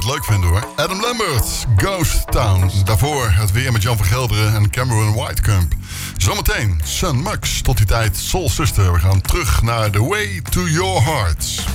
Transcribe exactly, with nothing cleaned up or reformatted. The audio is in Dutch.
leuk vinden hoor. Adam Lambert, Ghost Town. Daarvoor het weer met Jan van Gelderen en Cameron Whitecamp. Zometeen Sun Mux. Tot die tijd Soul Sister. We gaan terug naar The Way to Your Heart.